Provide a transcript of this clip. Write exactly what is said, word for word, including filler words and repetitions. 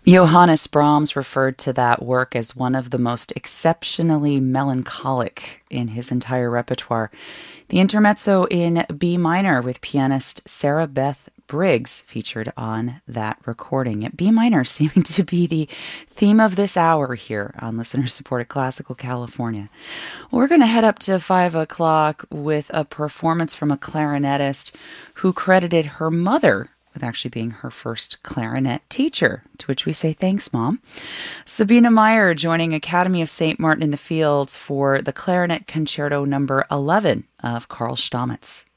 Johannes Brahms referred to that work as one of the most exceptionally melancholic in his entire repertoire. The intermezzo in B minor with pianist Sarah Beth Briggs featured on that recording. B minor seeming to be the theme of this hour here on listener-supported Classical California. We're going to head up to five o'clock with a performance from a clarinetist who credited her mother with actually being her first clarinet teacher, to which we say thanks, Mom. Sabina Meyer joining Academy of Saint Martin in the Fields for the Clarinet Concerto number eleven of Carl Stamitz.